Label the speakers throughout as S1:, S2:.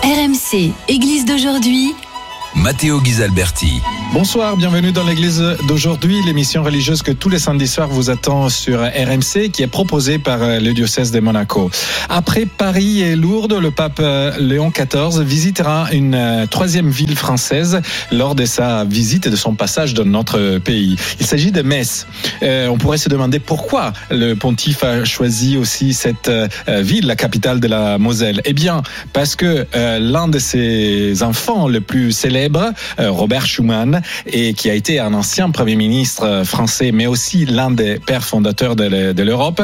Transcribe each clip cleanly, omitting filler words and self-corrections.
S1: RMC, Église d'aujourd'hui.
S2: Matteo Ghisalberti.
S3: Bonsoir, bienvenue dans l'église d'aujourd'hui, l'émission religieuse que tous les samedis soirs vous attend sur RMC, qui est proposée par le diocèse de Monaco. Après Paris et Lourdes, le pape Léon XIV visitera une troisième ville française lors de sa visite et de son passage dans notre pays. Il s'agit de Metz. On pourrait se demander pourquoi le pontife a choisi aussi cette ville, la capitale de la Moselle. Eh bien, parce que l'un de ses enfants le plus célèbre, Robert Schuman, et qui a été un ancien Premier ministre français, mais aussi l'un des pères fondateurs de l'Europe,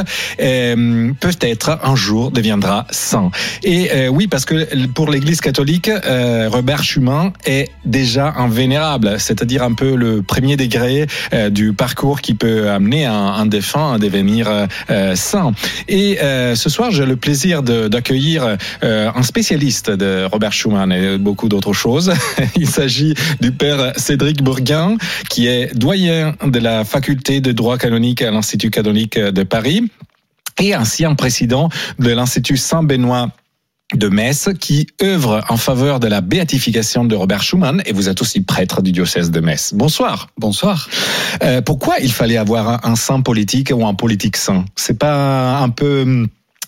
S3: peut-être un jour deviendra saint. Et oui, parce que pour l'Église catholique, Robert Schuman est déjà un vénérable, c'est-à-dire un peu le premier degré du parcours qui peut amener un défunt à devenir saint. Et ce soir, j'ai le plaisir d'accueillir un spécialiste de Robert Schuman et beaucoup d'autres choses. Il s'agit du père Cédric Bourguin, qui est doyen de la faculté de droit canonique à l'Institut catholique de Paris et ancien président de l'Institut Saint-Benoît de Metz, qui œuvre en faveur de la béatification de Robert Schuman, et vous êtes aussi prêtre du diocèse de Metz. Bonsoir.
S4: Bonsoir.
S3: Pourquoi il fallait avoir un saint politique ou un politique saint ? C'est pas un peu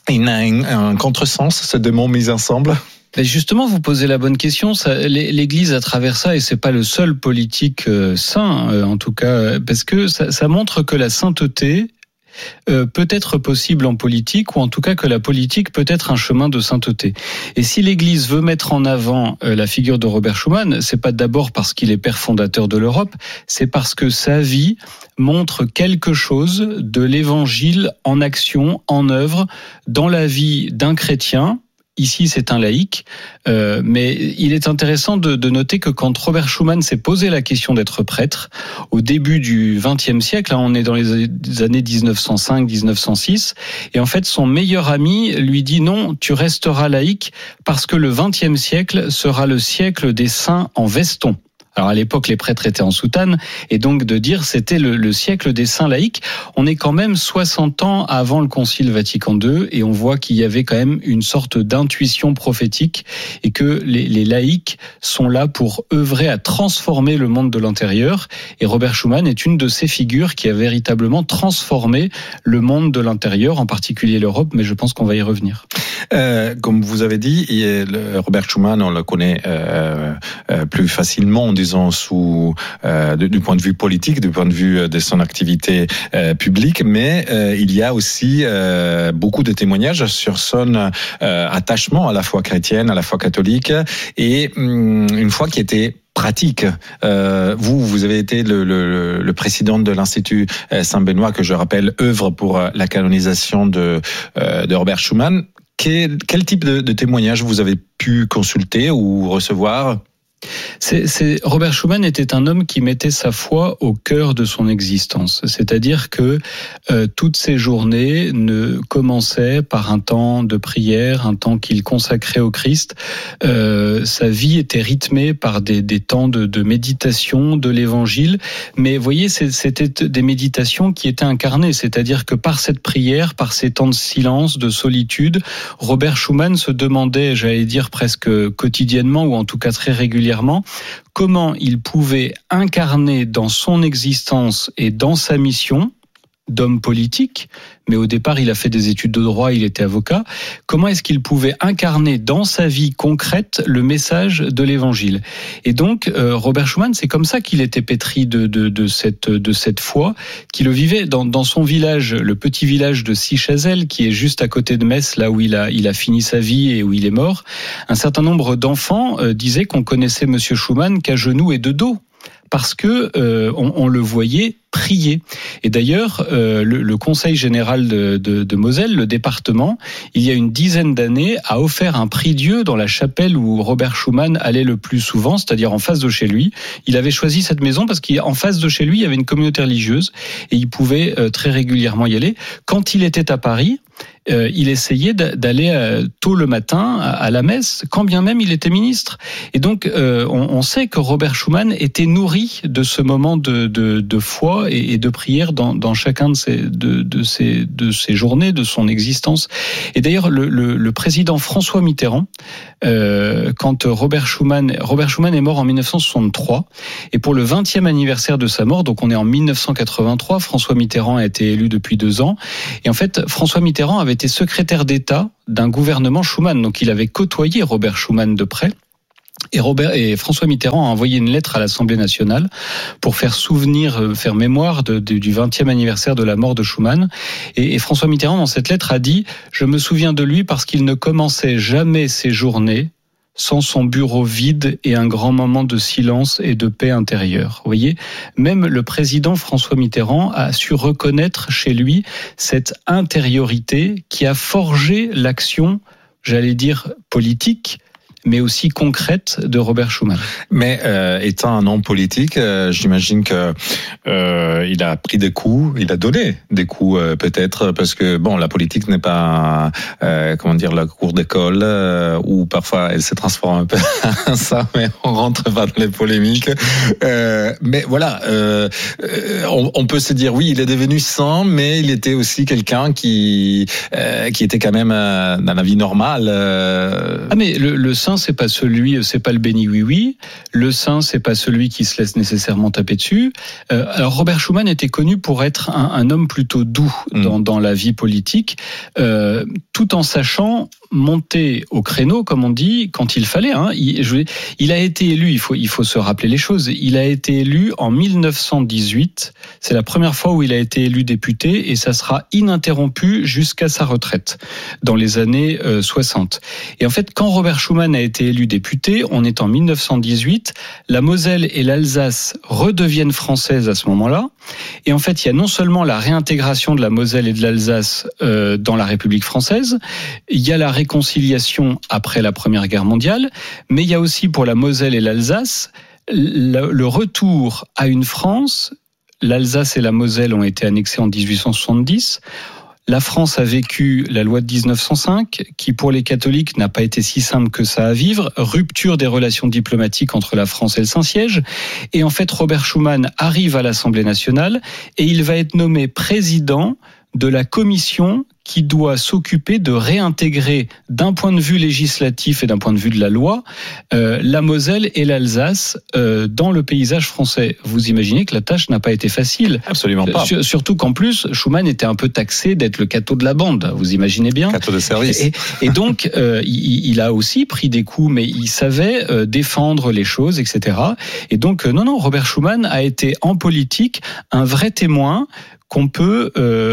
S3: un contresens, ces deux mots mis ensemble ?
S4: Mais justement, vous posez la bonne question. L'Église à travers ça, et c'est pas le seul politique saint, en tout cas, parce que ça montre que la sainteté peut être possible en politique, ou en tout cas que la politique peut être un chemin de sainteté. Et si l'Église veut mettre en avant la figure de Robert Schuman, c'est pas d'abord parce qu'il est père fondateur de l'Europe, c'est parce que sa vie montre quelque chose de l'Évangile en action, en œuvre, dans la vie d'un chrétien. Ici, c'est un laïc, mais il est intéressant de noter que quand Robert Schuman s'est posé la question d'être prêtre, au début du XXe siècle, on est dans les années 1905-1906, et en fait, son meilleur ami lui dit non, tu resteras laïc parce que le XXe siècle sera le siècle des saints en veston. Alors à l'époque, les prêtres étaient en soutane, et donc de dire c'était le siècle des saints laïcs. On est quand même 60 ans avant le Concile Vatican II, et on voit qu'il y avait quand même une sorte d'intuition prophétique, et que les laïcs sont là pour œuvrer à transformer le monde de l'intérieur. Et Robert Schuman est une de ces figures qui a véritablement transformé le monde de l'intérieur, en particulier l'Europe, mais je pense qu'on va y revenir.
S3: Comme vous avez dit, Robert Schuman, on le connaît plus facilement, disons, du point de vue politique, du point de vue de son activité publique, mais il y a aussi beaucoup de témoignages sur son attachement à la foi chrétienne, à la foi catholique, et une foi qui était pratique. Vous avez été le président de l'Institut Saint-Benoît, que je rappelle œuvre pour la canonisation de Robert Schuman. Quel type de témoignages vous avez pu consulter ou recevoir ?
S4: Robert Schuman était un homme qui mettait sa foi au cœur de son existence. C'est-à-dire que toutes ses journées ne commençaient par un temps de prière, un temps qu'il consacrait au Christ. Sa vie était rythmée par des temps de méditation, de l'Évangile. Mais vous voyez, c'était des méditations qui étaient incarnées. C'est-à-dire que par cette prière, par ces temps de silence, de solitude, Robert Schuman se demandait, j'allais dire presque quotidiennement, ou en tout cas très régulièrement, comment il pouvait incarner dans son existence et dans sa mission d'homme politique, mais au départ il a fait des études de droit, il était avocat, comment est-ce qu'il pouvait incarner dans sa vie concrète le message de l'Évangile. Et donc Robert Schuman, c'est comme ça qu'il était pétri de cette foi, qu'il le vivait dans son village, le petit village de Sichazel, qui est juste à côté de Metz, là où il a fini sa vie et où il est mort. Un certain nombre d'enfants disaient qu'on connaissait Monsieur Schuman qu'à genoux et de dos, parce que on le voyait prier. Et d'ailleurs, le Conseil général de Moselle, le département, il y a une dizaine d'années, a offert un prix Dieu dans la chapelle où Robert Schuman allait le plus souvent, c'est-à-dire en face de chez lui. Il avait choisi cette maison parce qu'en face de chez lui, il y avait une communauté religieuse et il pouvait très régulièrement y aller. Quand il était à Paris, il essayait d'aller tôt le matin à la messe, quand bien même il était ministre. Et donc, on sait que Robert Schuman était nourri de ce moment de foi et de prière dans chacun de ces journées, de son existence. Et d'ailleurs, le président François Mitterrand, quand Robert Schuman est mort en 1963, et pour le 20e anniversaire de sa mort, donc on est en 1983, François Mitterrand a été élu depuis 2 ans, et en fait, François Mitterrand avait été secrétaire d'État d'un gouvernement Schuman, donc il avait côtoyé Robert Schuman de près. Et François Mitterrand a envoyé une lettre à l'Assemblée nationale pour faire mémoire du 20e anniversaire de la mort de Schuman. Et François Mitterrand, dans cette lettre, a dit « Je me souviens de lui parce qu'il ne commençait jamais ses journées sans son bureau vide et un grand moment de silence et de paix intérieure. » Vous voyez, même le président François Mitterrand a su reconnaître chez lui cette intériorité qui a forgé l'action, j'allais dire, politique, mais aussi concrète de Robert Schuman.
S3: Mais étant un homme politique, j'imagine que il a pris des coups, il a donné des coups peut-être, parce que bon, la politique n'est pas la cour d'école où parfois elle se transforme un peu en ça, mais on rentre pas dans les polémiques. Mais voilà, on peut se dire oui, il est devenu saint, mais il était aussi quelqu'un qui était quand même dans la vie normale.
S4: Ah mais le saint, c'est pas le béni oui-oui. Le saint, c'est pas celui qui se laisse nécessairement taper dessus. Alors Robert Schuman était connu pour être un homme plutôt doux dans la vie politique, tout en sachant monter au créneau, comme on dit, quand il fallait. Il a été élu, il faut se rappeler les choses, il a été élu en 1918, c'est la première fois où il a été élu député, et ça sera ininterrompu jusqu'à sa retraite, dans les années 60. Et en fait, quand Robert Schuman a été élu député, on est en 1918, la Moselle et l'Alsace redeviennent françaises à ce moment-là, et en fait, il y a non seulement la réintégration de la Moselle et de l'Alsace dans la République française, il y a la réconciliation après la Première Guerre mondiale, mais il y a aussi pour la Moselle et l'Alsace le retour à une France. L'Alsace et la Moselle ont été annexées en 1870. La France a vécu la loi de 1905, qui pour les catholiques n'a pas été si simple que ça à vivre, rupture des relations diplomatiques entre la France et le Saint-Siège, et en fait Robert Schuman arrive à l'Assemblée nationale et il va être nommé président de la commission qui doit s'occuper de réintégrer, d'un point de vue législatif et d'un point de vue de la loi, la Moselle et l'Alsace dans le paysage français. Vous imaginez que la tâche n'a pas été facile.
S3: Absolument pas.
S4: Surtout qu'en plus, Schuman était un peu taxé d'être le cateau de la bande. Vous imaginez bien.
S3: Cateau de service.
S4: Et donc, il a aussi pris des coups, mais il savait défendre les choses, etc. Et donc, non, Robert Schuman a été en politique un vrai témoin qu'on peut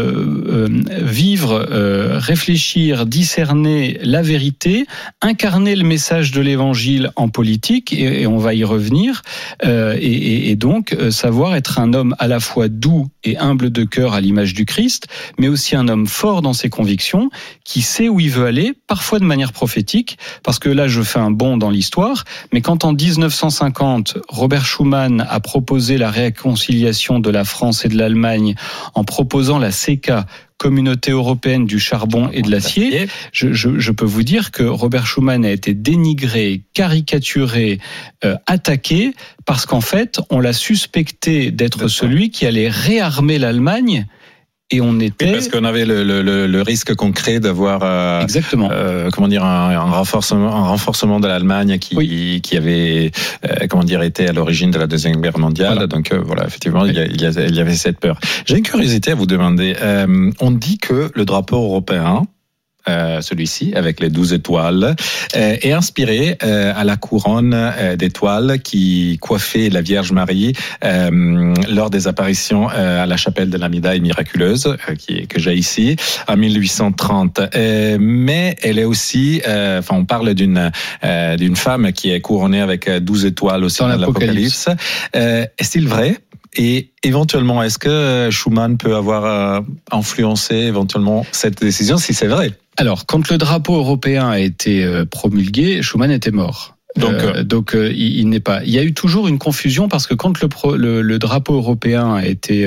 S4: vivre, réfléchir, discerner la vérité, incarner le message de l'Évangile en politique, et on va y revenir, et donc savoir être un homme à la fois doux et humble de cœur à l'image du Christ, mais aussi un homme fort dans ses convictions, qui sait où il veut aller, parfois de manière prophétique, parce que là je fais un bond dans l'histoire, mais quand en 1950, Robert Schuman a proposé la réconciliation de la France et de l'Allemagne en proposant la CECA, Communauté européenne du charbon et de l'acier, je peux vous dire que Robert Schuman a été dénigré, caricaturé, attaqué, parce qu'en fait, on l'a suspecté d'être celui qui allait réarmer l'Allemagne. Et on était...
S3: Oui, parce qu'on avait le risque concret d'avoir
S4: exactement.
S3: Un renforcement de l'Allemagne qui avait été à l'origine de la Deuxième Guerre mondiale. Voilà. Donc voilà, effectivement, oui. il y avait cette peur. J'ai une curiosité à vous demander. On dit que le drapeau européen, celui-ci avec les 12 étoiles, est inspiré à la couronne d'étoiles qui coiffait la Vierge Marie lors des apparitions à la chapelle de la Médaille miraculeuse que j'ai ici en 1830. Mais elle est aussi, on parle d'une femme qui est couronnée avec 12 étoiles aussi dans l'Apocalypse. Est-il vrai? Et éventuellement, est-ce que Schuman peut avoir influencé éventuellement cette décision, si c'est vrai?
S4: Alors, quand le drapeau européen a été promulgué, Schuman était mort. Donc il n'est pas. Il y a eu toujours une confusion parce que quand le drapeau européen a été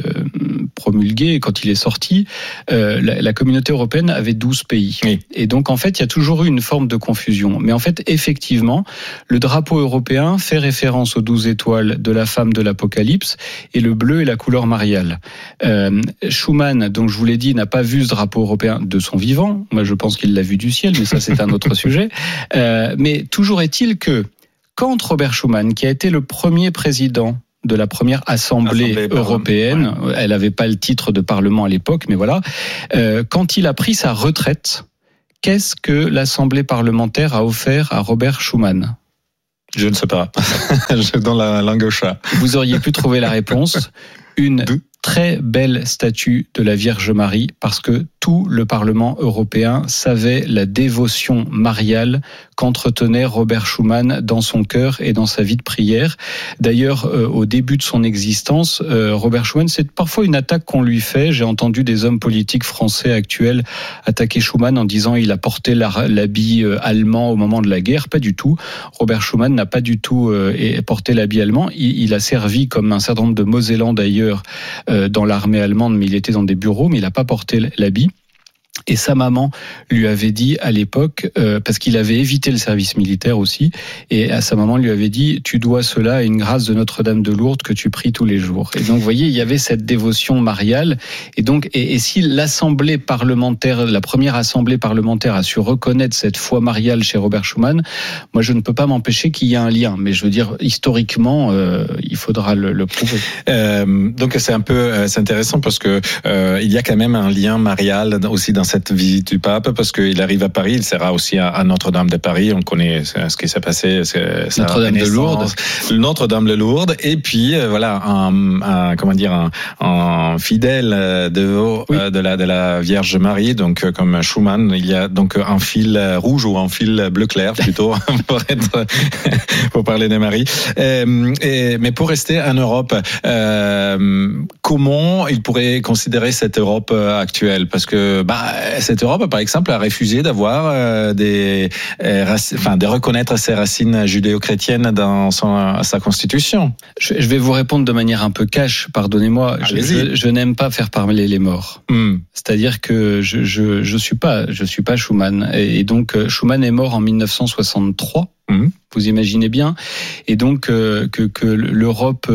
S4: promulgué, quand il est sorti, la communauté européenne avait 12 pays. Oui. Et donc en fait, il y a toujours eu une forme de confusion. Mais en fait, effectivement, le drapeau européen fait référence aux 12 étoiles de la femme de l'Apocalypse et le bleu est la couleur mariale. Schuman, donc je vous l'ai dit, n'a pas vu ce drapeau européen de son vivant. Moi, je pense qu'il l'a vu du ciel, mais ça, c'est un autre sujet. Mais toujours est-il que quand Robert Schuman, qui a été le premier président de la première Assemblée européenne, ouais. Elle n'avait pas le titre de parlement à l'époque, mais voilà, quand il a pris sa retraite, qu'est-ce que l'Assemblée parlementaire a offert à Robert Schuman ?
S3: Je ne sais pas. Je donne la langue au chat.
S4: Vous auriez pu trouver la réponse. Une très belle statue de la Vierge Marie, parce que tout le Parlement européen savait la dévotion mariale qu'entretenait Robert Schuman dans son cœur et dans sa vie de prière. D'ailleurs, au début de son existence, Robert Schuman, c'est parfois une attaque qu'on lui fait. J'ai entendu des hommes politiques français actuels attaquer Schuman en disant il a porté l'habit allemand au moment de la guerre. Pas du tout. Robert Schuman n'a pas du tout porté l'habit allemand. Il a servi comme un certain nombre de Mosellans d'ailleurs dans l'armée allemande, mais il était dans des bureaux, mais il n'a pas porté l'habit. Et sa maman lui avait dit à l'époque, parce qu'il avait évité le service militaire aussi, et à sa maman lui avait dit, tu dois cela à une grâce de Notre-Dame de Lourdes que tu pries tous les jours. Et donc, vous voyez, il y avait cette dévotion mariale. Et donc, et si l'Assemblée parlementaire, la première Assemblée parlementaire a su reconnaître cette foi mariale chez Robert Schuman, moi, je ne peux pas m'empêcher qu'il y ait un lien. Mais je veux dire, historiquement, il faudra le prouver.
S3: Donc, c'est intéressant parce que il y a quand même un lien marial aussi dans cette visite du pape, parce qu'il arrive à Paris, il sera aussi à Notre-Dame de Paris, on connaît ce qui s'est passé,
S4: Notre-Dame de Lourdes,
S3: Notre-Dame de Lourdes, et puis voilà un fidèle de la Vierge Marie, donc comme Schuman, il y a donc un fil rouge ou un fil bleu clair plutôt pour parler de Marie. Mais pour rester en Europe, comment il pourrait considérer cette Europe actuelle, parce que cette Europe, par exemple, a refusé d'avoir de reconnaître ses racines judéo-chrétiennes dans sa constitution.
S4: Je vais vous répondre de manière un peu cash, pardonnez-moi. Je n'aime pas faire parler les morts. C'est-à-dire que je suis pas Schuman, et donc Schuman est mort en 1963. Vous imaginez bien. Et donc que l'Europe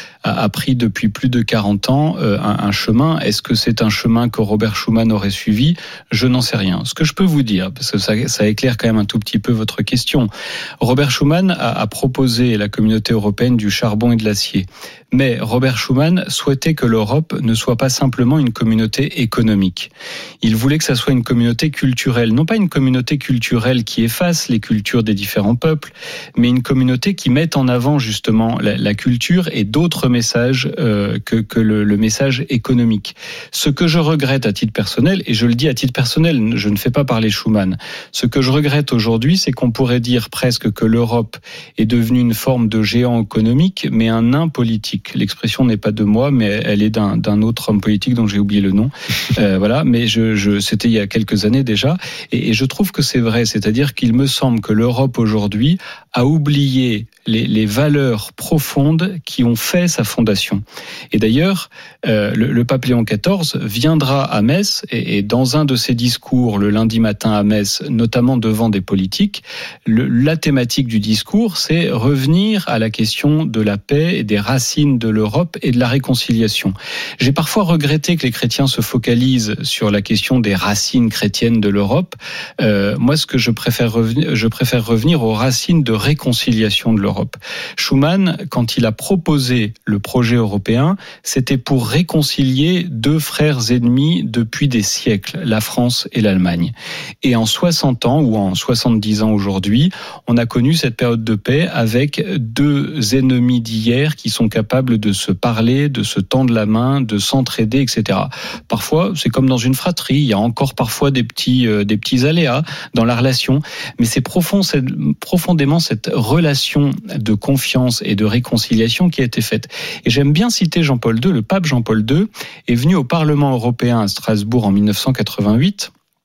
S4: a pris depuis plus de 40 ans un chemin. Est-ce que c'est un chemin que Robert Schuman aurait suivi ? Je n'en sais rien. Ce que je peux vous dire, parce que ça éclaire quand même un tout petit peu votre question. Robert Schuman a proposé la communauté européenne du charbon et de l'acier. Mais Robert Schuman souhaitait que l'Europe ne soit pas simplement une communauté économique. Il voulait que ça soit une communauté culturelle. Non pas une communauté culturelle qui efface les cultures des différents peuples, mais une communauté qui mette en avant justement la culture et d'autres messages que le message économique. Ce que je regrette à titre personnel, et je le dis à titre personnel, je ne fais pas parler Schuman, ce que je regrette aujourd'hui, c'est qu'on pourrait dire presque que l'Europe est devenue une forme de géant économique, mais un nain politique. L'expression n'est pas de moi, mais elle est d'un autre homme politique dont j'ai oublié le nom. Voilà, mais c'était il y a quelques années déjà, et je trouve que c'est vrai, c'est-à-dire qu'il me semble que l'Europe aujourd'hui a oublié les valeurs profondes qui ont fait sa fondation. Et d'ailleurs, le pape Léon XIV viendra à Metz, et dans un de ses discours le lundi matin à Metz, notamment devant des politiques, la thématique du discours, c'est revenir à la question de la paix et des racines de l'Europe et de la réconciliation. J'ai parfois regretté que les chrétiens se focalisent sur la question des racines chrétiennes de l'Europe. Moi, ce que je préfère revenir aux racines de réconciliation de l'Europe. Schuman, quand il a proposé le projet européen, c'était pour réconcilier deux frères ennemis depuis des siècles, la France et l'Allemagne. Et en 60 ans, ou en 70 ans aujourd'hui, on a connu cette période de paix avec deux ennemis d'hier qui sont capables de se parler, de se tendre la main, de s'entraider, etc. Parfois, c'est comme dans une fratrie, il y a encore parfois des petits aléas dans la relation, mais c'est profondément cette relation de confiance et de réconciliation qui a été faite. Et j'aime bien citer Jean-Paul II. Le pape Jean-Paul II est venu au Parlement européen à Strasbourg en 1988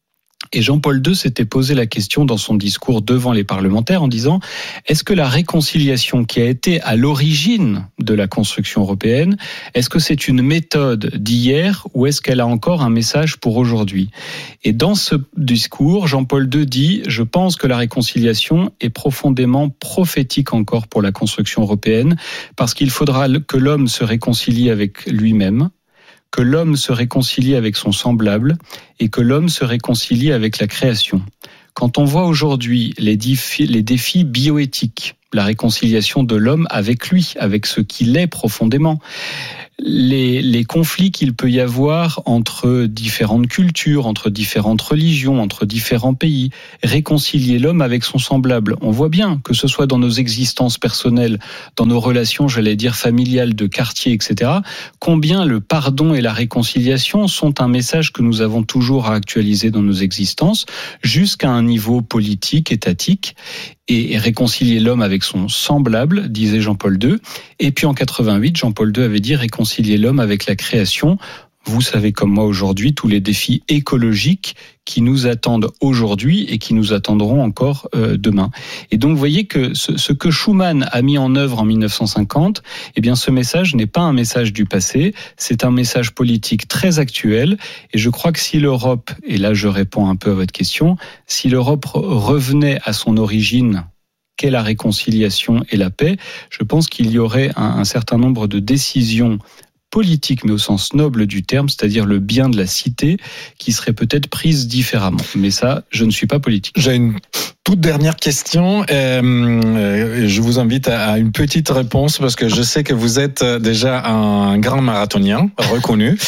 S4: Et Jean-Paul II s'était posé la question dans son discours devant les parlementaires en disant « Est-ce que la réconciliation qui a été à l'origine de la construction européenne, est-ce que c'est une méthode d'hier ou est-ce qu'elle a encore un message pour aujourd'hui ?» Et dans ce discours, Jean-Paul II dit « Je pense que la réconciliation est profondément prophétique encore pour la construction européenne parce qu'il faudra que l'homme se réconcilie avec lui-même, que l'homme se réconcilie avec son semblable et que l'homme se réconcilie avec la création. Quand on voit aujourd'hui les défis bioéthiques, la réconciliation de l'homme avec lui, avec ce qu'il est profondément, les conflits qu'il peut y avoir entre différentes cultures, entre différentes religions, entre différents pays, réconcilier l'homme avec son semblable. On voit bien que ce soit dans nos existences personnelles, dans nos relations, j'allais dire familiales, de quartier, etc., combien le pardon et la réconciliation sont un message que nous avons toujours à actualiser dans nos existences, jusqu'à un niveau politique, étatique, et réconcilier l'homme avec son semblable, disait Jean-Paul II. Et puis en 88, Jean-Paul II avait dit réconcilier l'homme avec la création. Vous savez comme moi aujourd'hui tous les défis écologiques qui nous attendent aujourd'hui et qui nous attendront encore demain. Et donc vous voyez que ce que Schuman a mis en œuvre en 1950, eh bien ce message n'est pas un message du passé, c'est un message politique très actuel. Et je crois que si l'Europe, et là je réponds un peu à votre question, si l'Europe revenait à son origine, qu'est la réconciliation et la paix, je pense qu'il y aurait un certain nombre de décisions politique, mais au sens noble du terme, c'est-à-dire le bien de la cité, qui serait peut-être prise différemment. Mais ça, je ne suis pas politique.
S3: J'ai une toute dernière question. Je vous invite à une petite réponse parce que je sais que vous êtes déjà un grand marathonien reconnu.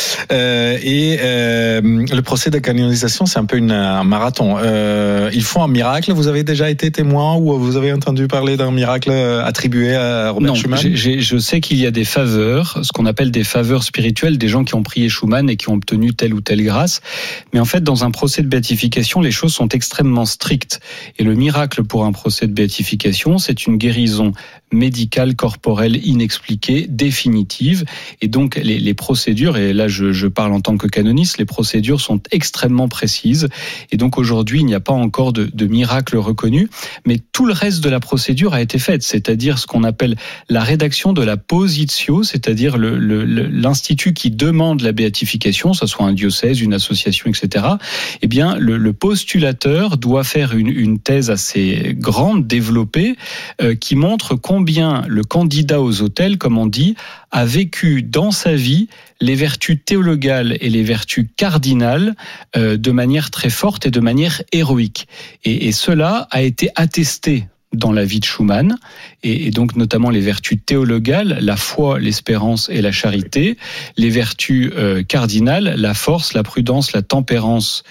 S3: Le procès de canonisation, c'est un peu un marathon. Il faut un miracle. Vous avez déjà été témoin ou vous avez entendu parler d'un miracle attribué à Robert Schuman ?
S4: Je sais qu'il y a des faveurs, ce qu'on appelle des faveurs spirituelles, des gens qui ont prié Schuman et qui ont obtenu telle ou telle grâce. Mais en fait, dans un procès de béatification, les choses sont extrêmement strictes. Et le miracle pour un procès de béatification, c'est une guérison médicale, corporelle, inexpliquée, définitive. Et donc, les procédures, et là je parle en tant que canoniste, les procédures sont extrêmement précises. Et donc aujourd'hui, il n'y a pas encore de miracle reconnu, mais tout le reste de la procédure a été faite, c'est-à-dire ce qu'on appelle la rédaction de la positio, c'est-à-dire l'institut qui demande la béatification, ce soit un diocèse, une association, etc. Eh bien, le postulateur doit faire une thèse assez grande, développée, qui montre combien le candidat aux autels, comme on dit, a vécu dans sa vie les vertus théologales et les vertus cardinales de manière très forte et de manière héroïque. Et cela a été attesté dans la vie de Schuman, et donc notamment les vertus théologales, la foi, l'espérance et la charité, les vertus cardinales, la force, la prudence, la tempérance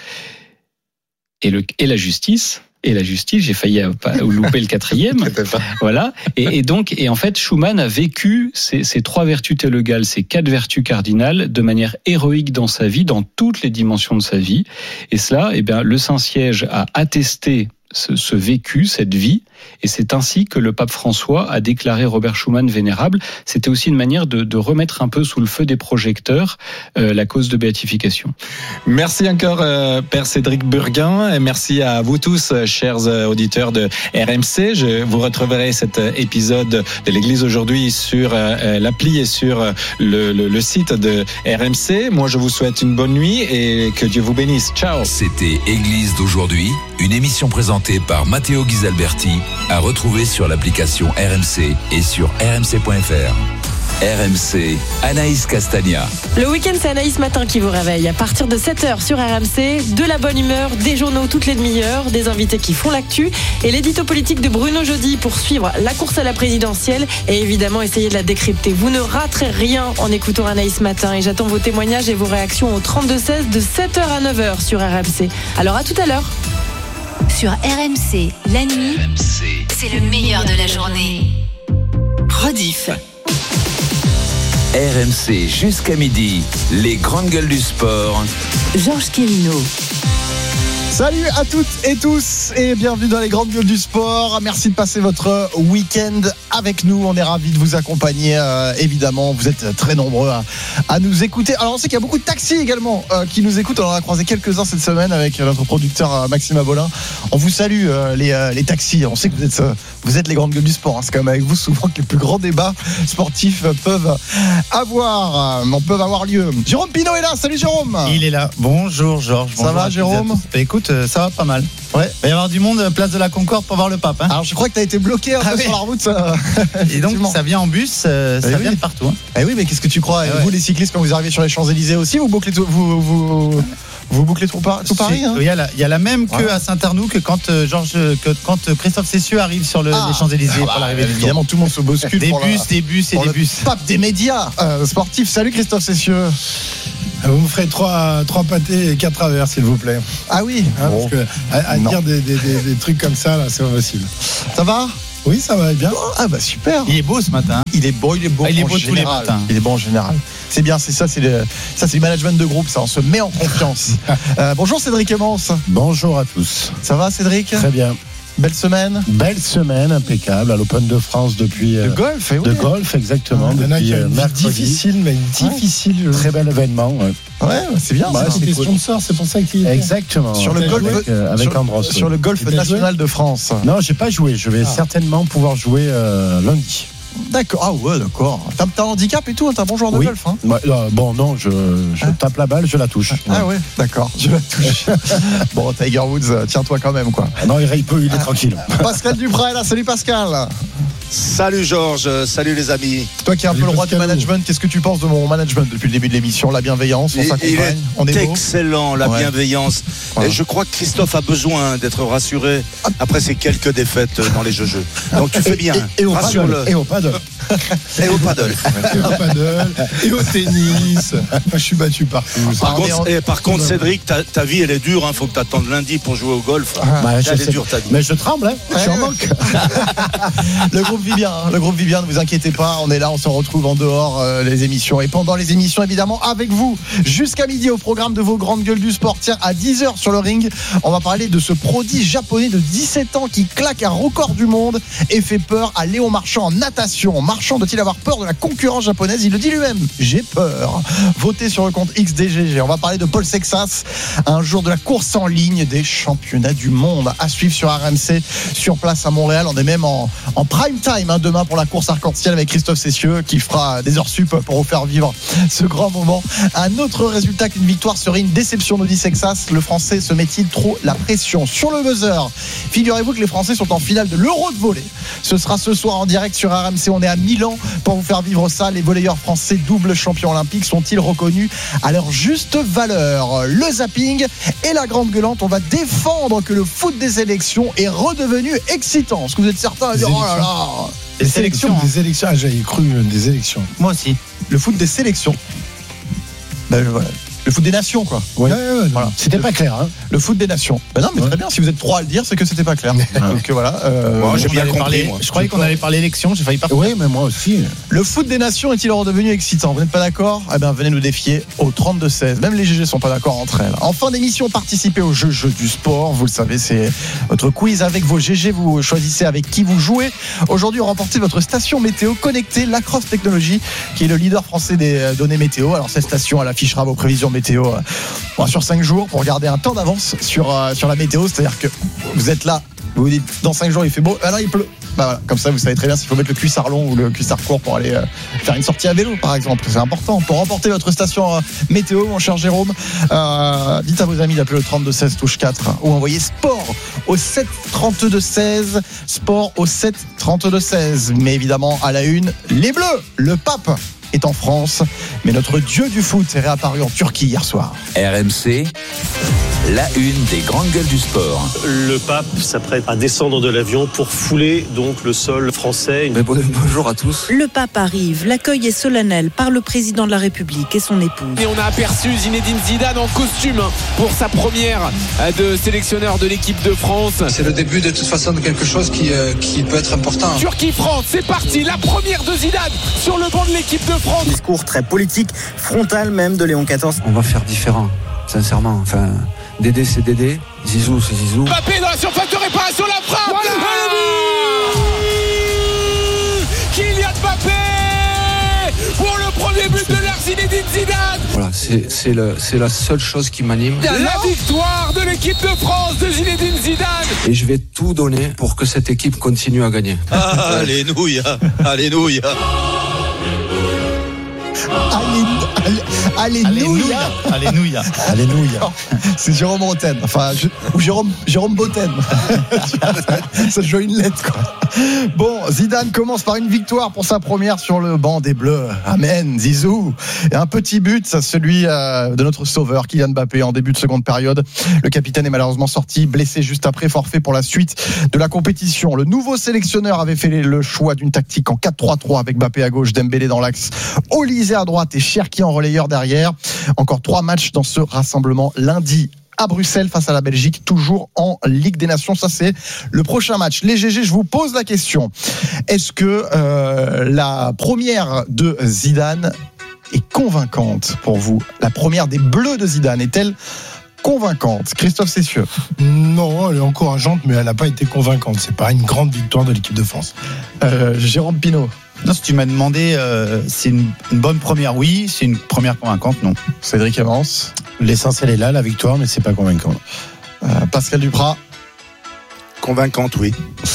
S4: et la justice. Et la justice, j'ai failli louper le quatrième. Voilà. Et donc, en fait, Schuman a vécu ces trois vertus théologales, ces quatre vertus cardinales, de manière héroïque dans sa vie, dans toutes les dimensions de sa vie. Et cela, eh bien, le Saint-Siège a attesté ce vécu, cette vie, et c'est ainsi que le pape François a déclaré Robert Schuman vénérable. C'était aussi une manière de remettre un peu sous le feu des projecteurs la cause de béatification.
S3: Merci encore Père Cédric Burguin, et merci à vous tous, chers auditeurs de RMC. Je vous retrouverai cet épisode de l'Église aujourd'hui sur l'appli et sur le site de RMC. Moi, je vous souhaite une bonne nuit et que Dieu vous bénisse. Ciao.
S2: C'était Église d'aujourd'hui, une émission présentée par Matteo Ghisalberti, à retrouver sur l'application RMC et sur rmc.fr. RMC, Anaïs Castagna.
S5: Le week-end, c'est Anaïs Matin qui vous réveille. À partir de 7h sur RMC, de la bonne humeur, des journaux toutes les demi-heures, des invités qui font l'actu et l'édito politique de Bruno Jeudi pour suivre la course à la présidentielle et évidemment essayer de la décrypter. Vous ne raterez rien en écoutant Anaïs Matin et j'attends vos témoignages et vos réactions au 32-16 de 7h à 9h sur RMC. Alors à tout à l'heure.
S1: Sur RMC, la nuit, c'est le meilleur de la journée. Rediff.
S2: RMC jusqu'à midi, les grandes gueules du sport.
S1: Georges Quirino.
S6: Salut à toutes et tous et bienvenue dans les grandes gueules du sport. Merci de passer votre week-end avec nous. On est ravis de vous accompagner. Évidemment, vous êtes très nombreux à nous écouter. Alors on sait qu'il y a beaucoup de taxis également qui nous écoutent. On en a croisé quelques-uns cette semaine avec notre producteur Maxime Abolin. On vous salue les taxis. On sait que vous êtes les grandes gueules du sport. Hein. C'est quand même avec vous souvent que les plus grands débats sportifs peuvent avoir lieu. Jérôme Pinault est là. Salut Jérôme.
S7: Il est là. Bonjour Georges.
S6: Ça va Jérôme?
S7: Écoute, ça va pas mal.
S6: Ouais.
S7: Il va y avoir du monde place de la Concorde pour voir le pape. Hein.
S6: Alors je crois que tu as été bloqué un peu sur la route.
S7: Et donc ça vient en bus, ça vient de partout. Hein.
S6: Eh oui, mais qu'est-ce que tu crois? Vous les cyclistes, quand vous arrivez sur les Champs-Élysées aussi, vous bouclez vous bouclez tout Paris hein.
S7: Il y a la même queue à Saint-Arnoux que quand Christophe Cessieux arrive sur les Champs-Élysées pour l'arrivée du
S6: évidemment, tout le monde se bouscule.
S7: Des bus.
S6: Le pape des médias sportifs. Salut Christophe Cessieux.
S8: Vous me ferez 3 pâtés et 4 travers, s'il vous plaît.
S6: Ah oui.
S8: Parce que à dire des trucs comme ça, là, c'est pas possible.
S6: Ça va?
S8: Oui, ça va bien.
S6: Ah bah super.
S7: Il est beau ce matin.
S6: Il est beau
S7: tous les matins.
S6: Il est bon en général. C'est bien, c'est du management de groupe, ça, on se met en confiance. Bonjour Cédric Emmons.
S8: Bonjour à tous.
S6: Ça va Cédric?
S8: Très bien.
S6: Belle semaine,
S8: impeccable à l'Open de France depuis
S6: de golf,
S8: de golf exactement. Depuis difficile, très bel événement.
S6: Ouais, c'est bien.
S8: C'était sponsor, c'est pour ça qu'il
S6: exactement sur le golf
S8: avec Andros.
S6: Sur le golf national de France.
S8: Non, j'ai pas joué. Je vais certainement pouvoir jouer lundi.
S6: D'accord. Ah ouais, d'accord. T'as un handicap et tout, t'es un bon joueur de golf. Hein.
S8: Ouais, bon, non, je tape la balle, je la touche.
S6: Ah ouais, d'accord, je la touche. Bon, Tiger Woods, tiens-toi quand même, quoi.
S8: Non, il est tranquille.
S6: Pascal Duprat est là, salut Pascal.
S9: Salut Georges, salut les amis.
S6: Toi qui es un peu le roi du management, qu'est-ce que tu penses de mon management depuis le début de l'émission? La bienveillance, on s'accompagne, on est beau.
S9: Excellent, la bienveillance. Et je crois que Christophe a besoin d'être rassuré après ces quelques défaites dans les jeux. Donc tu fais bien.
S8: Et au paddle.
S9: Et au paddle.
S8: Et au tennis. Je suis battu partout.
S9: Par contre, Cédric, ta vie elle est dure. Faut que tu attendes lundi pour jouer au golf. Elle est dure ta vie.
S8: Mais je tremble. Je suis en manque.
S6: Le groupe vit bien, ne vous inquiétez pas. On est là, on se retrouve en dehors les émissions et pendant les émissions évidemment avec vous jusqu'à midi au programme de vos grandes gueules du sport. Tiens, à 10h sur le ring, on va parler de ce prodige japonais de 17 ans qui claque un record du monde et fait peur à Léon Marchand en natation. Marchand doit-il avoir peur de la concurrence japonaise? Il le dit lui-même, j'ai peur. Votez sur le compte XDGG. On va parler de Paul Sexas, un jour de la course en ligne des championnats du monde à suivre sur RMC, sur place à Montréal. On est même en prime time demain pour la course arc-en-ciel avec Christophe Cessieux qui fera des heures sup pour vous faire vivre ce grand moment. Un autre résultat qu'une victoire serait une déception, nous dit Sexas. Le Français se met-il trop la pression? Sur le buzzer, figurez-vous que les Français sont en finale de l'Euro de volley. Ce sera ce soir en direct sur RMC. On est à Milan pour vous faire vivre ça. Les volleyeurs français double champions olympiques sont-ils reconnus à leur juste valeur? Le zapping et la grande gueulante, on va défendre que le foot des sélections est redevenu excitant. Est-ce que vous êtes certains à dire oh là là?
S8: Des élections. Ah, j'avais cru des élections.
S7: Moi aussi.
S6: Le foot des sélections. Voilà. Le foot des nations, quoi.
S8: Ouais, voilà. C'était pas clair.
S6: Le foot des nations. Non, mais très bien. Si vous êtes 3 à le dire, c'est que c'était pas clair. Donc voilà.
S9: Moi, j'ai bien compris.
S7: Je croyais qu'on allait parler élection. J'ai failli pas.
S8: Oui, mais moi aussi.
S6: Le foot des nations est-il redevenu excitant? Vous n'êtes pas d'accord? Eh bien, venez nous défier au 32-16. Même les GG sont pas d'accord entre elles. En fin d'émission, participez au jeu du sport. Vous le savez, c'est votre quiz avec vos GG. Vous choisissez avec qui vous jouez. Aujourd'hui, remportez votre station météo connectée, Lacrosse Technologies, qui est le leader français des données météo. Alors, cette station, elle affichera vos prévisions météo sur 5 jours pour garder un temps d'avance sur la météo. C'est-à-dire que vous êtes là, vous vous dites dans 5 jours il fait beau, là il pleut. Voilà, comme ça vous savez très bien s'il faut mettre le cuissard long ou le cuissard court pour aller faire une sortie à vélo par exemple. C'est important. Pour remporter votre station météo, mon cher Jérôme, dites à vos amis d'appeler le 32-16 touche 4 ou envoyez sport au 7 32 16. Sport au 7 32 16. Mais évidemment à la une, les Bleus, le pape est en France, mais notre dieu du foot est réapparu en Turquie hier soir.
S2: RMC, la une des grandes gueules du sport.
S10: Le pape s'apprête à descendre de l'avion pour fouler donc le sol français.
S11: Bonjour à tous.
S12: Le pape arrive, l'accueil est solennel par le président de la République et son épouse.
S13: Et on a aperçu Zinedine Zidane en costume pour sa première de sélectionneur de l'équipe de France.
S11: C'est le début de toute façon de quelque chose qui peut être important.
S13: Turquie-France, c'est parti, la première de Zidane sur le banc de l'équipe de France.
S14: Discours très politique, frontal même de Léon XIV.
S15: On va faire différent, sincèrement.
S14: Dédé, c'est Dédé. Zizou, c'est Zizou.
S13: Mbappé dans la surface de réparation, la frappe.
S15: Voilà.
S13: Kylian Mbappé pour le premier but de l'ère Zinedine Zidane.
S14: Voilà, c'est la seule chose qui m'anime.
S13: La victoire de l'équipe de France de Zinedine Zidane.
S14: Et je vais tout donner pour que cette équipe continue à gagner.
S9: Alléluia, alléluia.
S6: Alléluia. C'est Jérôme Roten. Ou Jérôme Boten. Ça joue une lettre, quoi. Bon, Zidane commence par une victoire pour sa première sur le banc des Bleus. Amen, Zizou. Et un petit but, celui de notre sauveur, Kylian Mbappé, en début de seconde période. Le capitaine est malheureusement sorti, blessé juste après, forfait pour la suite de la compétition. Le nouveau sélectionneur avait fait le choix d'une tactique en 4-3-3 avec Mbappé à gauche, Dembélé dans l'axe, Olysée à droite et Cherki en relayeur derrière. Encore 3 matchs dans ce rassemblement lundi à Bruxelles face à la Belgique, toujours en Ligue des Nations. Ça, c'est le prochain match. Les GG, je vous pose la question. Est-ce que la première de Zidane est convaincante pour vous? La première des Bleus de Zidane est-elle convaincante? Christophe Cessieux.
S8: Non, elle est encourageante, mais elle n'a pas été convaincante. C'est pas une grande victoire de l'équipe de France.
S6: Jérôme Pinault.
S7: Non, si tu m'as demandé, c'est une bonne première, oui. C'est une première convaincante, non.
S6: Cédric Evans.
S8: L'essentiel est là, la victoire, mais c'est pas convaincant.
S6: Pascal Duprat.
S9: Convaincante, oui.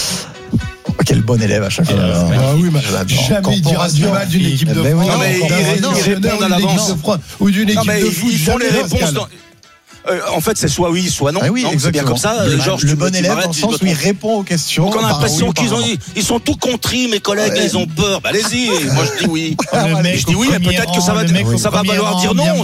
S6: Quel bon élève à chaque fois.
S8: Oui, mais jamais il dira du mal d'une équipe de France.
S9: Non, mais ils répondent à l'avance.
S8: Ou d'une équipe de foot.
S9: Ils font les réponses dans... en fait, c'est soit oui, soit non.
S6: Ah oui,
S9: non, c'est bien comme ça.
S6: Le bon élève, dans le sens où il répond aux questions.
S9: Donc on a l'impression ils sont tout contris, mes collègues, ils ont peur. Bah, allez-y, moi je dis oui. Je dis oui, mais peut-être que ça va valoir dire non.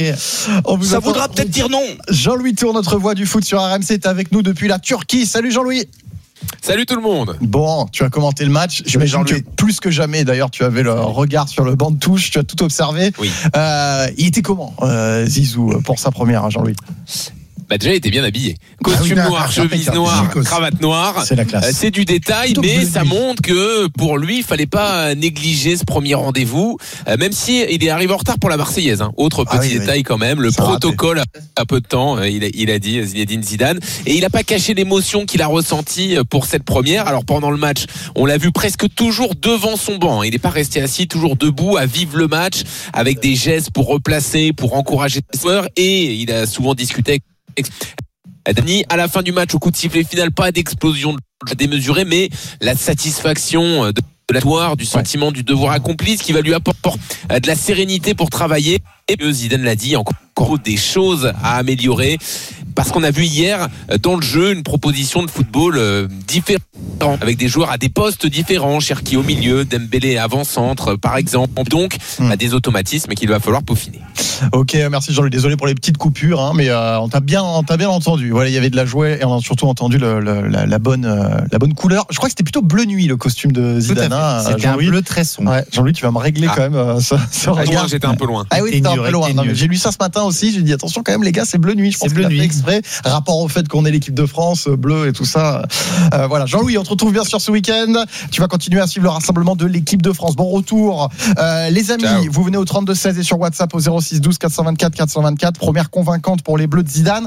S9: Ça voudra peut-être dire non.
S6: Jean-Louis Tour, notre voix du foot sur RMC, est avec nous depuis la Turquie. Salut Jean-Louis.
S13: Salut tout le monde.
S6: Bon, tu as commenté le match. J'imagine que plus que jamais, d'ailleurs, tu avais le regard sur le banc de touche. Tu as tout observé.
S13: Oui.
S6: Il était comment, Zizou, pour sa première, Jean-Louis?
S13: Déjà, il était bien habillé. Costume noir, chemise noire, cravate noire.
S6: C'est la classe.
S13: C'est du détail, mais ça montre que pour lui, il fallait pas négliger ce premier rendez-vous, même si il est arrivé en retard pour la Marseillaise. Autre petit détail quand même, le protocole a peu de temps, il a dit Zinedine Zidane, et il n'a pas caché l'émotion qu'il a ressentie pour cette première. Alors pendant le match, on l'a vu presque toujours devant son banc. Il n'est pas resté assis, toujours debout à vivre le match avec des gestes pour replacer, pour encourager ses joueurs, et il a souvent discuté avec Dani. À la fin du match, au coup de sifflet final, pas d'explosion démesurée, mais la satisfaction de la victoire, du sentiment du devoir accompli, ce qui va lui apporter de la sérénité pour travailler. Et Zidane l'a dit, encore des choses à améliorer, parce qu'on a vu hier dans le jeu une proposition de football différente, avec des joueurs à des postes différents, Cherki au milieu, Dembélé avant-centre par exemple, donc des automatismes qu'il va falloir peaufiner.
S6: Ok, merci Jean-Louis, désolé pour les petites coupures, mais on t'a bien entendu. Voilà, il y avait de la joie et on a surtout entendu la bonne couleur. Je crois que c'était plutôt bleu nuit le costume de Zidane.
S7: C'était un bleu très sombre.
S6: Ouais, Jean-Louis, tu vas me régler quand même ce regard.
S13: J'étais un peu loin.
S6: Ah oui, t'étais un peu loin. Non, mais j'ai lu ça ce matin aussi. J'ai dit attention quand même les gars, c'est bleu nuit. Je pense qu'il a fait exprès. Rapport au fait qu'on est l'équipe de France, bleu et tout ça. Voilà, Jean-Louis, on te retrouve bien sûr ce week-end. Tu vas continuer à suivre le rassemblement de l'équipe de France. Bon retour, les amis. Ciao. Vous venez au 32-16 et sur WhatsApp au 06-12 424 424. Première convaincante pour les Bleus de Zidane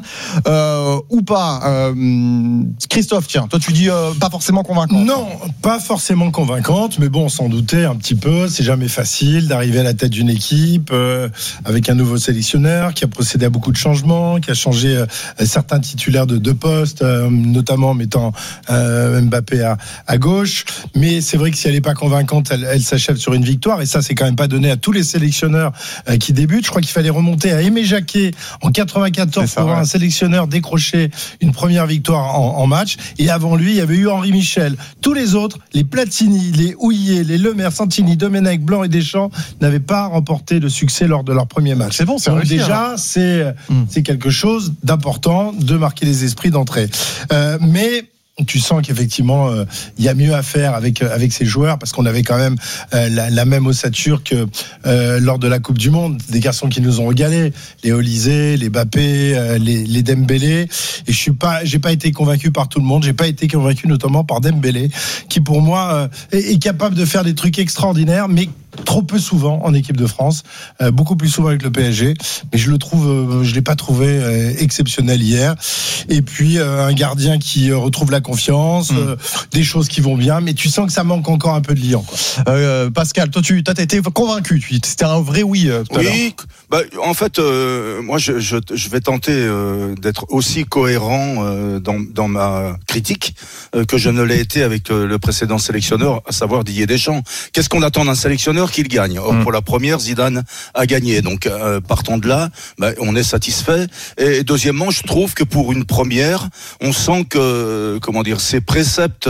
S6: ou pas. Christophe, tiens, toi tu dis pas forcément convaincante.
S8: Non, pas forcément convaincante, mais bon, on s'en doutait un petit peu. C'est jamais facile d'arriver à la tête d'une équipe avec un nouveau sélectionneur qui a procédé à beaucoup de changements, qui a changé certains titulaires de deux postes, notamment en mettant Mbappé à gauche. Mais c'est vrai que si elle n'est pas convaincante, elle s'achève sur une victoire. Et ça, c'est quand même pas donné à tous les sélectionneurs qui débutent. Je crois qu'il fallait remonter à Aimé Jacquet en 94 pour voir un sélectionneur décrocher une première victoire en match. Et avant lui, il y avait eu Henri Michel. Tous les autres, les Platini, les Houillet, les Lemaire, Santini, Domenech, Blanc et Deschamps n'avaient pas remporté le succès lors de leur premier match.
S6: C'est bon, c'est
S8: donc
S6: réussi,
S8: déjà, c'est quelque chose d'important de marquer les esprits d'entrée. Mais tu sens qu'effectivement il y a mieux à faire avec ces joueurs, parce qu'on avait quand même la même ossature que lors de la Coupe du Monde, des garçons qui nous ont régalé, les Olysée, les Mbappé, les Dembélé, et j'ai pas été convaincu par tout le monde. J'ai pas été convaincu notamment par Dembélé, qui pour moi est capable de faire des trucs extraordinaires, mais trop peu souvent en équipe de France, beaucoup plus souvent avec le PSG, mais je l'ai pas trouvé exceptionnel hier. Et puis un gardien qui retrouve la confiance, des choses qui vont bien, mais tu sens que ça manque encore un peu de liant, quoi.
S6: Pascal, toi t'as été convaincu, c'était un vrai oui tout à l'heure.
S9: Oui, en fait, moi je vais tenter d'être aussi cohérent dans ma critique que je ne l'ai été avec le précédent sélectionneur, à savoir Didier Deschamps. Qu'est-ce qu'on attend d'un sélectionneur? Qu'il gagne. Or, pour la première, Zidane a gagné. Donc, partant de là, on est satisfait. Et deuxièmement, je trouve que pour une première, on sent que, ces préceptes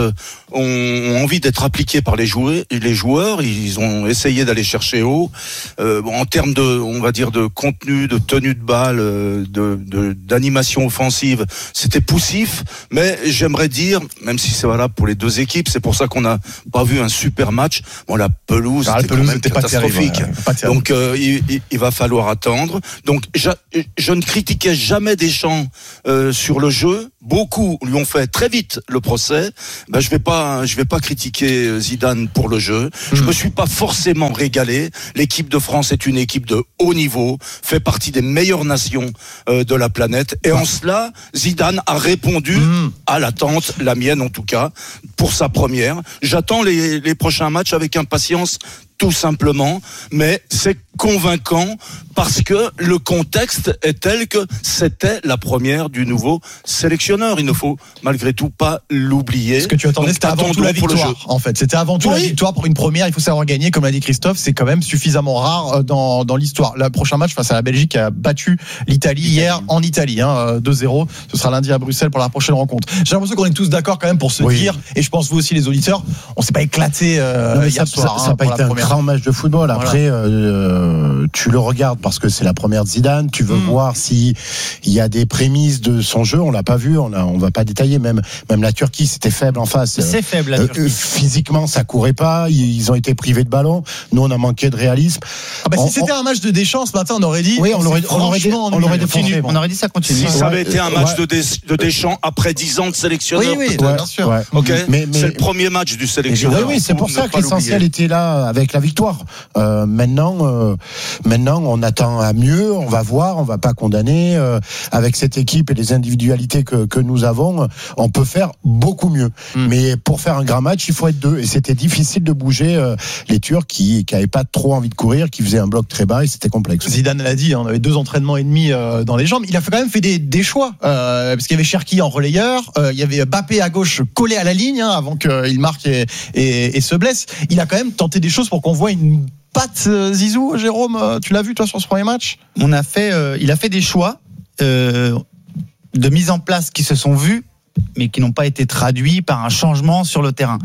S9: ont envie d'être appliqués par les joueurs. Ils ont essayé d'aller chercher haut. En termes de contenu, de tenue de balle, d'animation offensive, c'était poussif. Mais j'aimerais dire, même si c'est valable pour les deux équipes, c'est pour ça qu'on n'a pas vu un super match. La pelouse était catastrophique. Donc il va falloir attendre. Donc je ne critiquais jamais Deschamps sur le jeu. Beaucoup lui ont fait très vite le procès. Je vais pas critiquer Zidane pour le jeu. Je me suis pas forcément régalé. L'équipe de France est une équipe de haut niveau, fait partie des meilleures nations de la planète. Et en cela, Zidane a répondu à l'attente, la mienne en tout cas, pour sa première. J'attends les prochains matchs avec impatience. Tout simplement, mais c'est convaincant parce que le contexte est tel que c'était la première du nouveau sélectionneur. Il ne faut malgré tout pas l'oublier.
S6: Ce que tu attendais, c'était avant tout la victoire. En fait, c'était avant tout la victoire pour une première. Il faut savoir gagner, comme l'a dit Christophe. C'est quand même suffisamment rare dans l'histoire. Le prochain match face à la Belgique qui a battu l'Italie hier en Italie, 2-0. Ce sera lundi à Bruxelles pour la prochaine rencontre. J'ai l'impression qu'on est tous d'accord quand même pour se dire, et je pense vous aussi les auditeurs, on s'est pas éclaté hier soir.
S8: Ça n'a pas été un grand match de football. Après, tu le regardes parce que c'est la première de Zidane. Tu veux voir s'il y a des prémices de son jeu. On l'a pas vu. On va pas détailler. Même la Turquie, c'était faible en face.
S7: C'est faible la Turquie.
S8: Physiquement, ça courait pas. Ils ont été privés de ballon. Nous, on a manqué de réalisme.
S6: Si c'était un match de Deschamps ce matin, on aurait dit.
S8: Oui, on aurait défoncé.
S7: On aurait dit ça continue.
S9: Si ça avait été un match de Deschamps après 10 ans de sélectionneur.
S6: Oui, bien sûr.
S9: Ok. Mais c'est le premier match du sélectionneur.
S8: Oui, c'est pour ça que l'essentiel était là avec la victoire. Maintenant, on attend à mieux. On va voir. On va pas condamner. Avec cette équipe et les individualités que nous avons, on peut faire beaucoup mieux. Mais pour faire un grand match, il faut être deux. Et c'était difficile de bouger les Turcs qui avaient pas trop envie de courir, qui faisaient un bloc très bas et c'était complexe.
S6: Zidane l'a dit. On avait 2 entraînements et demi dans les jambes. Il a quand même fait des choix parce qu'il y avait Cherki en relayeur. Il y avait Mbappé à gauche collé à la ligne avant qu'il marque et se blesse. Il a quand même tenté des choses pour qu'on voit une patte Zizou. Jérôme, tu l'as vu toi sur ce premier match?
S7: Il a fait des choix de mise en place qui se sont vus mais qui n'ont pas été traduits par un changement sur le terrain.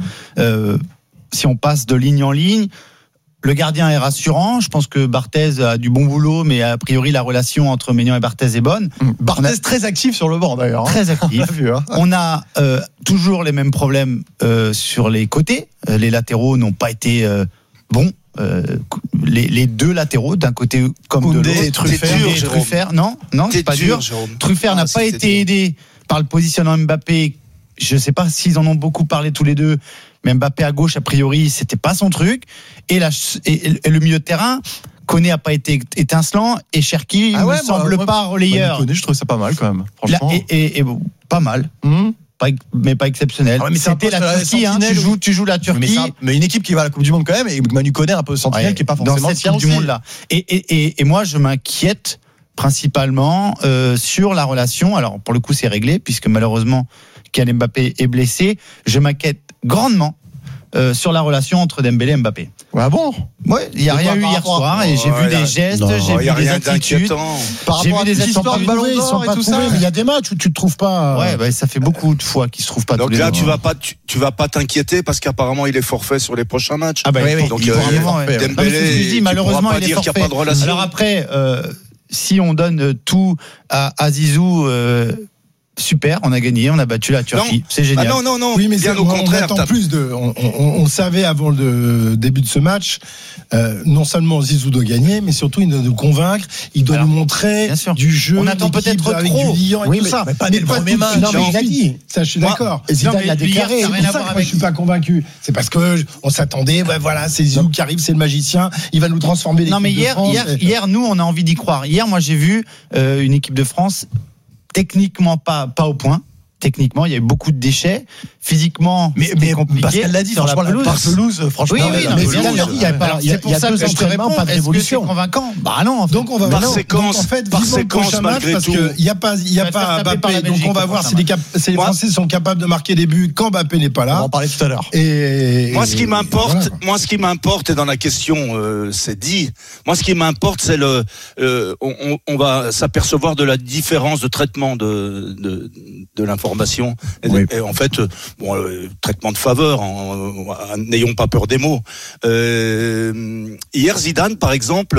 S7: Si on passe de ligne en ligne, le gardien est rassurant. Je pense que Barthez a du bon boulot, mais a priori la relation entre Maignan et Barthez est bonne.
S6: Barthez très actif sur le banc d'ailleurs.
S7: Très actif. On a toujours les mêmes problèmes sur les côtés. Les latéraux n'ont pas été bons. Les deux latéraux d'un côté comme Koundé de l'autre. Truffert, non, c'est pas dur. Truffert n'a pas été aidé par le positionnement Mbappé. Je sais pas s'ils en ont beaucoup parlé tous les deux, mais Mbappé à gauche a priori c'était pas son truc. Et le milieu de terrain, Koné a pas été étincelant et Cherki ne semble pas relayeur.
S6: Koné, je trouve ça pas mal quand même. Franchement.
S7: Et pas mal. Mais pas exceptionnel.
S6: Mais
S7: c'était la Turquie, tu joues la Turquie.
S6: Mais une équipe qui va à la Coupe du Monde quand même, et Manu Koné un peu sentinelle qui est pas forcément
S7: dans cette Coupe du Monde là. Et moi je m'inquiète principalement sur la relation. Alors pour le coup c'est réglé puisque malheureusement Kylian Mbappé est blessé. Je m'inquiète grandement sur la relation entre Dembélé et Mbappé.
S6: Ah bon?
S7: Ouais, il n'y a rien eu hier soir et j'ai vu des gestes, j'ai vu des attitudes.
S6: J'ai vu des histoires de ballon d'or et tout ça.
S8: Mais il y a des matchs où tu te trouves pas.
S7: Ouais, ça fait beaucoup de fois qu'ils se trouvent pas.
S9: Donc là, tu vas pas t'inquiéter parce qu'apparemment il est forfait sur les prochains matchs.
S7: Ah bah oui.
S9: Donc
S7: Dembélé, malheureusement il est forfait.
S9: Qu'il y a pas de relation.
S7: Alors après, si on donne tout à Zizou. super, on a gagné, on a battu la Turquie.
S9: Non.
S7: C'est génial.
S9: Ah non.
S8: Oui, mais
S9: bien au contraire.
S8: On savait avant le début de ce match, non seulement Zizou doit gagner, mais surtout il doit nous convaincre, il doit nous montrer du jeu.
S7: On attend peut-être
S8: avec
S7: trop.
S8: Du liant et
S6: oui,
S8: tout ça.
S6: mais pas dès le premier match.
S8: Non, mais il a dit. Ça, je suis d'accord.
S6: Et Zidane l'a déclaré.
S8: C'est pour ça que moi, je suis pas convaincu. C'est parce que on s'attendait, voilà, c'est Zizou qui arrive, c'est le magicien, il va nous transformer l'équipe
S7: Non, mais
S8: de France.
S7: hier, nous, on a envie d'y croire. Hier, moi, j'ai vu une équipe de France techniquement pas au point. Techniquement, il y a eu beaucoup de déchets. Physiquement,
S6: mais
S7: compliqué.
S6: Pascal l'a dit,
S7: sur
S6: franchement,
S7: la
S6: pelouse, franchement.
S7: Oui,
S6: mais Zidane l'a dit, il y a pas, il y a 2 entraînements, pas de révolution.
S7: C'est convaincant. Bah non.
S8: Donc on va
S9: par
S8: voir.
S9: séquence,
S8: en fait,
S9: par
S8: vivement le
S9: séquence,
S8: prochain match,
S9: malgré
S8: parce
S9: tout.
S8: que il y a pas Mbappé. Donc on va voir si les Français sont capables de marquer des buts quand Mbappé n'est pas là.
S6: On va en parler tout à l'heure.
S8: Et
S9: moi, ce qui m'importe, et dans la question, c'est dit. Moi, ce qui m'importe, c'est on va s'apercevoir de la différence de traitement de l'information. Et en fait, traitement de faveur, n'ayons pas peur des mots. Hier, Zidane, par exemple,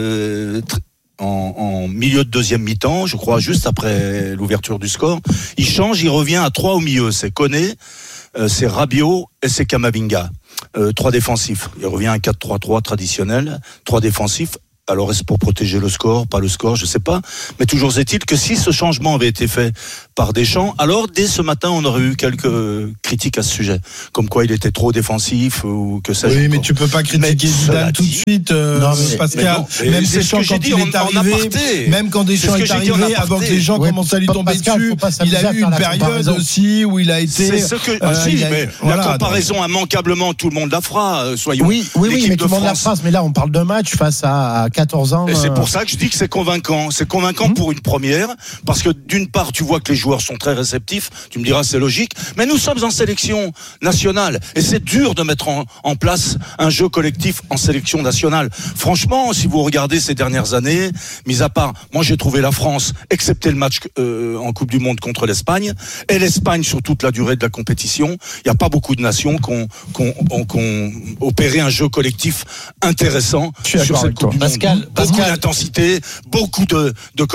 S9: en milieu de deuxième mi-temps, je crois juste après l'ouverture du score, il change, il revient à 3 au milieu. C'est Koné, c'est Rabiot et c'est Camavinga. 3 défensifs. Il revient à 4-3-3 traditionnel, 3 défensifs. Alors est-ce pour protéger le score, pas le score, je sais pas. Mais toujours est-il que si ce changement avait été fait par Deschamps, alors dès ce matin on aurait eu quelques critiques à ce sujet, comme quoi il était trop défensif ou que ça.
S8: Oui, mais tu peux pas critiquer Zidane tout de suite, Pascal. Même Deschamps quand il est arrivé, même quand Deschamps est arrivé, avant que les gens commencent à lui tomber dessus, il a eu une période aussi où il a été.
S9: C'est ce que. Mais la comparaison immanquablement, tout le monde la fera. Soyons.
S6: Oui, mais tout le monde la fera. Mais là, on parle d'un match face à 14 ans.
S9: Et c'est pour ça que je dis que c'est convaincant. C'est convaincant pour une première, parce que d'une part, tu vois que les joueurs sont très réceptifs. Tu me diras, c'est logique. Mais nous sommes en sélection nationale. Et c'est dur de mettre en place un jeu collectif en sélection nationale. Franchement, si vous regardez ces dernières années, mis à part, moi j'ai trouvé la France, excepté le match en Coupe du Monde contre l'Espagne, et l'Espagne sur toute la durée de la compétition, il n'y a pas beaucoup de nations qui ont opéré un jeu collectif intéressant sur cette Coupe du Monde. Beaucoup d'intensité, beaucoup de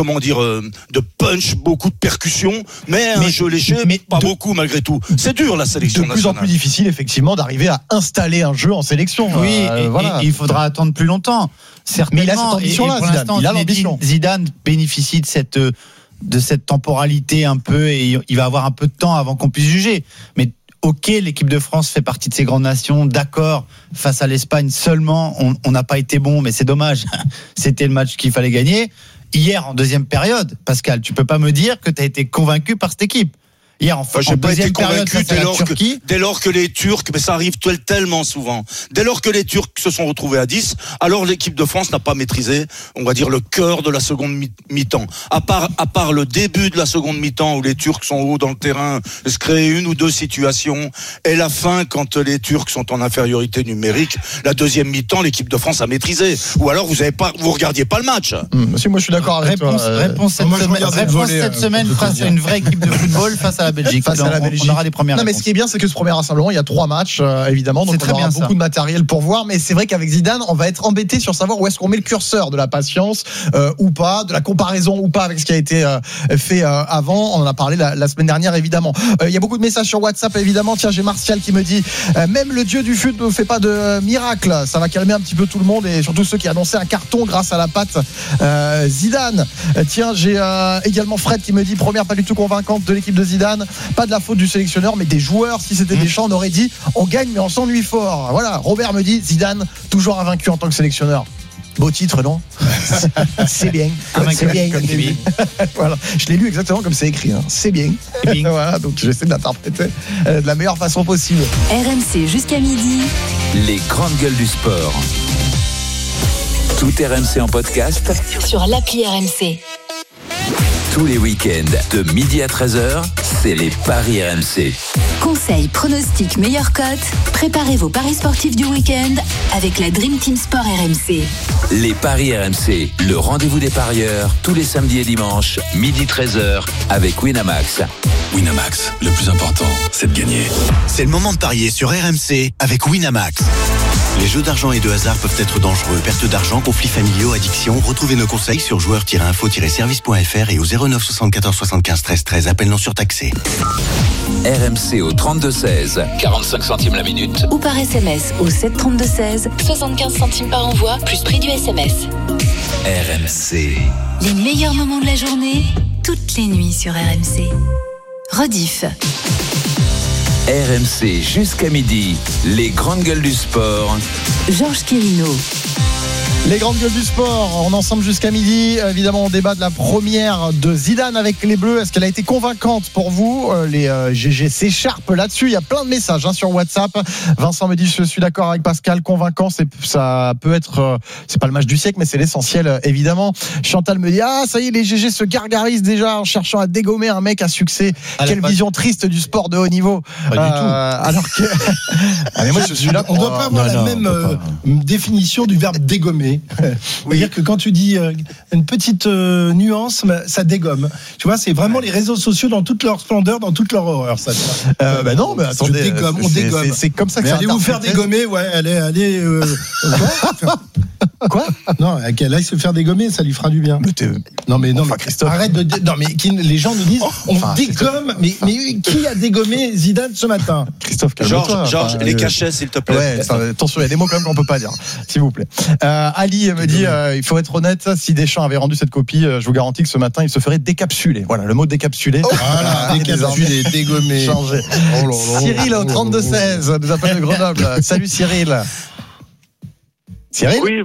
S9: punch, beaucoup de percussion, mais un jeu léger, mais pas beaucoup malgré tout. C'est dur la sélection nationale.
S6: De plus en plus difficile effectivement d'arriver à installer un jeu en sélection.
S7: Oui, et il faudra attendre plus longtemps. Certainement. Mais il a cette ambition-là, Zidane. Il a l'ambition. Zidane bénéficie de cette temporalité un peu, et il va avoir un peu de temps avant qu'on puisse juger. Mais ok, l'équipe de France fait partie de ces grandes nations, d'accord, face à l'Espagne seulement, on n'a pas été bon, mais c'est dommage, c'était le match qu'il fallait gagner. Hier, en deuxième période, Pascal, tu peux pas me dire que tu as été convaincu par cette équipe. Hier,
S9: j'ai pas été convaincu dès lors que les Turcs, mais ça arrive tellement souvent, dès lors que les Turcs se sont retrouvés à 10, alors l'équipe de France n'a pas maîtrisé, on va dire, le cœur de la seconde mi-temps. À part le début de la seconde mi-temps où les Turcs sont hauts dans le terrain, se créent 1 ou 2 situations, et la fin, quand les Turcs sont en infériorité numérique, la deuxième mi-temps, l'équipe de France a maîtrisé. Ou alors vous regardiez pas le match.
S6: Si, moi je suis d'accord avec toi.
S7: Réponse cette semaine face à une vraie équipe de football, face à la Belgique. On aura les premières.
S6: Non, mais ce qui est bien, c'est que ce premier rassemblement, il y a 3 matchs, évidemment, donc on aura beaucoup de matériel pour voir. Mais c'est vrai qu'avec Zidane, on va être embêté sur savoir où est-ce qu'on met le curseur de la patience ou pas, de la comparaison ou pas avec ce qui a été fait avant. On en a parlé la semaine dernière, évidemment. Il y a beaucoup de messages sur WhatsApp, évidemment. Tiens, j'ai Martial qui me dit même le dieu du foot ne fait pas de miracle. Ça va calmer un petit peu tout le monde, et surtout ceux qui annonçaient un carton grâce à la patte Zidane. Tiens, j'ai également Fred qui me dit première pas du tout convaincante de l'équipe de Zidane. Pas de la faute du sélectionneur, mais des joueurs. Si c'était Deschamps, on aurait dit on gagne mais on s'ennuie fort. Voilà, Robert me dit Zidane toujours invaincu en tant que sélectionneur. Beau titre, non? C'est bien. C'est bien. Voilà. Je l'ai lu exactement comme c'est écrit. C'est bien. Voilà, donc j'essaie de l'interpréter de la meilleure façon possible.
S1: RMC jusqu'à midi.
S2: Les grandes gueules du sport. Tout RMC en podcast
S1: Sur l'appli RMC.
S2: tous les week-ends de midi à 13h, c'est les paris RMC.
S1: Conseils, pronostics, meilleures cotes. Préparez vos paris sportifs du week-end avec la Dream Team Sport RMC.
S2: Les paris RMC, le rendez-vous des parieurs, tous les samedis et dimanches, midi 13h, avec Winamax.
S15: Winamax, le plus important, c'est de gagner.
S16: C'est le moment de parier sur RMC avec Winamax.
S15: Les jeux d'argent et de hasard peuvent être dangereux. Perte d'argent, conflits familiaux, addiction. Retrouvez nos conseils sur joueurs-info-service.fr et au 09 74 75 13 13. Appel non surtaxé.
S2: RMC au 32-16, 45 centimes la minute.
S1: Ou par SMS au 732-16, 75 centimes par envoi, plus prix du SMS.
S2: RMC.
S1: Les meilleurs moments de la journée, toutes les nuits sur RMC. Rediff.
S2: RMC jusqu'à midi, les grandes gueules du sport.
S1: Georges Quirino.
S6: Les grandes gueules du sport, on est ensemble jusqu'à midi. Évidemment, on débat de la première de Zidane avec les Bleus. Est-ce qu'elle a été convaincante pour vous? Les GG s'écharpent là-dessus. Il y a plein de messages sur WhatsApp. Vincent me dit, je suis d'accord avec Pascal, convaincant, ça peut être, c'est pas le match du siècle, mais c'est l'essentiel, évidemment. Chantal me dit, ça y est, les GG se gargarisent déjà en cherchant à dégommer un mec à succès. Quelle vision triste du sport de haut niveau.
S8: Pas du tout.
S6: Alors que,
S8: mais moi, je suis là. On ne doit pas avoir la même définition du verbe dégommer. C'est-à-dire que quand tu dis une petite nuance, ça dégomme. Tu vois, c'est vraiment les réseaux sociaux dans toute leur splendeur, dans toute leur horreur. Ça.
S6: Non, mais attendez,
S8: on dégomme.
S6: C'est comme ça que
S8: mais
S6: ça.
S8: Allez vous faire dégommer, ouais. Allez. Quoi? Non, qu'elle aille se faire dégommer, ça lui fera du bien. Non, mais Christophe. Arrête de. Non, mais les gens nous disent, on dégomme. Mais qui a dégommé Zidane ce matin?
S6: Christophe,
S9: Georges, les cachets, s'il te plaît.
S6: Ouais, attention, il y a des mots quand même qu'on peut pas dire, s'il vous plaît. Ali me dit, il faut être honnête, si Deschamps avait rendu cette copie, je vous garantis que ce matin, il se ferait décapsuler. Voilà, le mot décapsuler.
S8: Voilà, décapsulé, dégommé.
S6: Changé. Cyril au 32-16 nous appelle de Grenoble. Salut Cyril.
S16: Oui,